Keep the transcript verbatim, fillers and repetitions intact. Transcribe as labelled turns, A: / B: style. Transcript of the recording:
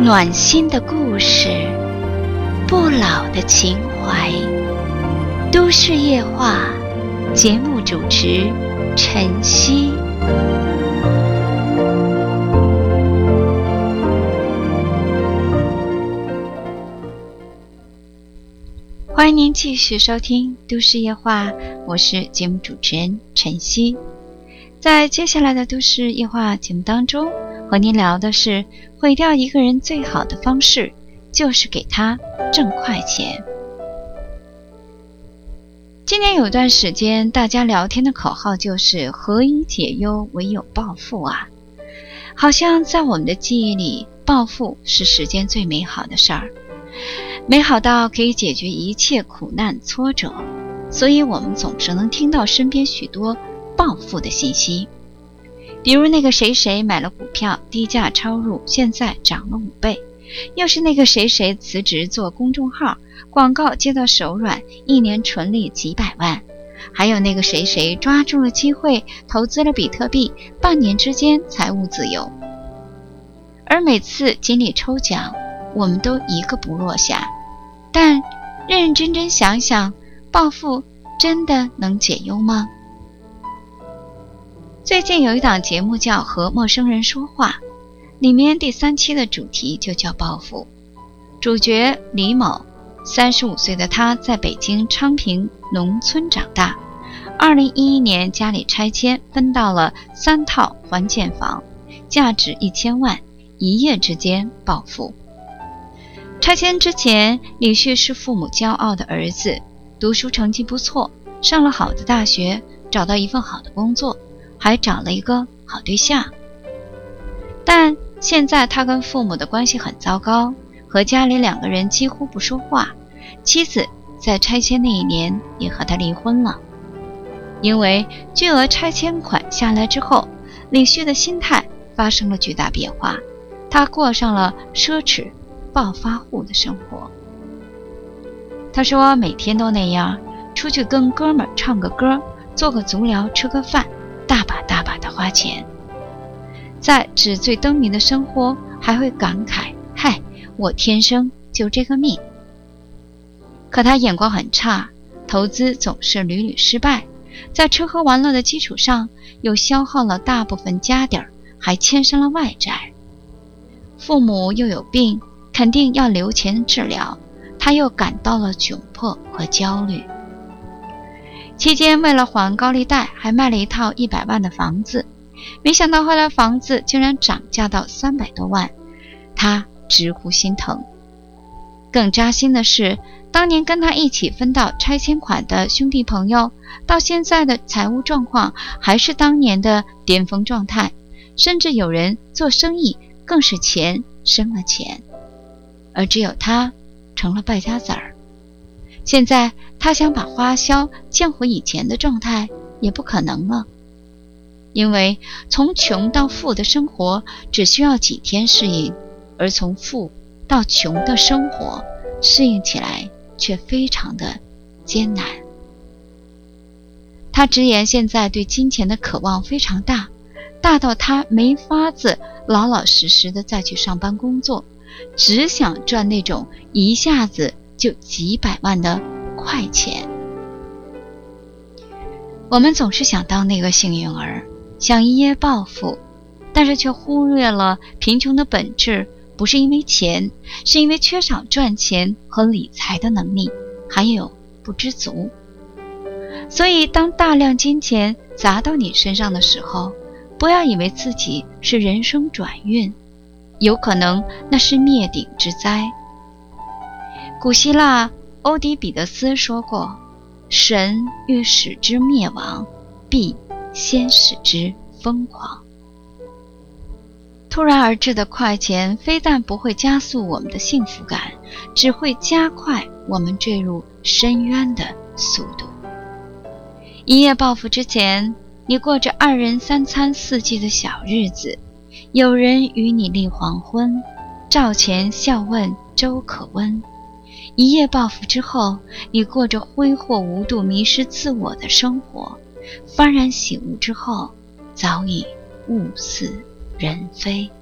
A: 暖心的故事，不老的情怀。都市夜话节目主持晨曦。欢迎您继续收听都市夜话，我是节目主持人晨曦。在接下来的都市夜话节目当中，和您聊的是毁掉一个人最好的方式就是给他挣快钱。今年有段时间大家聊天的口号就是何以解忧，唯有暴富啊。好像在我们的记忆里，暴富是世间最美好的事儿，美好到可以解决一切苦难挫折，所以我们总是能听到身边许多暴富的信息。比如那个谁谁买了股票低价超入，现在涨了五倍，又是那个谁谁辞职做公众号，广告接到手软，一年纯利几百万，还有那个谁谁抓住了机会投资了比特币，半年之间财务自由。而每次锦鲤抽奖我们都一个不落下，但认认真真想想，暴富真的能解忧吗？最近有一档节目叫《和陌生人说话》，里面第三期的主题就叫暴富。主角李某，三十五岁的他在北京昌平农村长大，二零一一年家里拆迁分到了三套环建房，价值一千万，一夜之间暴富。拆迁之前，李旭是父母骄傲的儿子，读书成绩不错，上了好的大学，找到一份好的工作，还找了一个好对象。但现在他跟父母的关系很糟糕，和家里两个人几乎不说话，妻子在拆迁那一年也和他离婚了。因为巨额拆迁款下来之后，李旭的心态发生了巨大变化，他过上了奢侈暴发户的生活。他说每天都那样，出去跟哥们儿唱个歌，做个足疗，吃个饭，大把大把的花钱。在纸醉灯迷的生活，还会感慨，嗨，我天生就这个命。可他眼光很差，投资总是屡屡失败，在吃喝玩乐的基础上，又消耗了大部分家底儿，还欠上了外债。父母又有病，肯定要留钱治疗，他又感到了窘迫和焦虑。期间为了还高利贷，还卖了一套一百万的房子，没想到后来房子竟然涨价到三百多万，他直呼心疼。更扎心的是，当年跟他一起分到拆迁款的兄弟朋友，到现在的财务状况还是当年的巅峰状态，甚至有人做生意更是钱生了钱，而只有他成了败家子儿。现在他想把花销降回以前的状态也不可能了，因为从穷到富的生活只需要几天适应，而从富到穷的生活适应起来却非常的艰难。他直言现在对金钱的渴望非常大，大到他没法子老老实实的再去上班工作，只想赚那种一下子就几百万的快钱。我们总是想当那个幸运儿，想一夜暴富，但是却忽略了贫穷的本质不是因为钱，是因为缺少赚钱和理财的能力，还有不知足。所以当大量金钱砸到你身上的时候，不要以为自己是人生转运，有可能那是灭顶之灾。古希腊欧狄彼得斯说过，神欲使之灭亡，必先使之疯狂。突然而至的快钱非但不会加速我们的幸福感，只会加快我们坠入深渊的速度。一夜暴富之前，你过着二人三餐四季的小日子，有人与你立黄昏，灶前笑问粥可温。一夜暴富之后，你过着挥霍无度、迷失自我的生活，幡然醒悟之后，早已物是人非。